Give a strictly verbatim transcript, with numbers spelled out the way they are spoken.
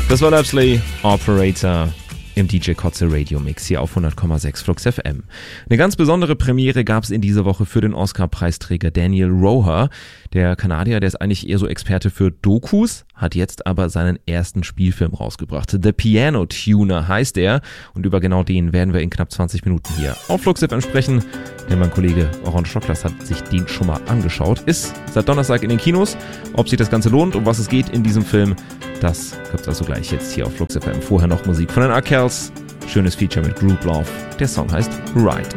Das war Lapsley Operator im D J Kotze Radio Mix hier auf hundert Komma sechs Flux F M. Eine ganz besondere Premiere gab es in dieser Woche für den Oscar-Preisträger Daniel Roher. Der Kanadier, der ist eigentlich eher so Experte für Dokus, hat jetzt aber seinen ersten Spielfilm rausgebracht. The Piano Tuner heißt er und über genau den werden wir in knapp zwanzig Minuten hier auf Flux F M sprechen. Denn mein Kollege Oran Schocklas hat sich den schon mal angeschaut. Ist seit Donnerstag in den Kinos. Ob sich das Ganze lohnt, um was es geht in diesem Film, das gibt's also gleich jetzt hier auf Flux F M. Vorher noch Musik von den Arkells. Schönes Feature mit Group Love. Der Song heißt Ride.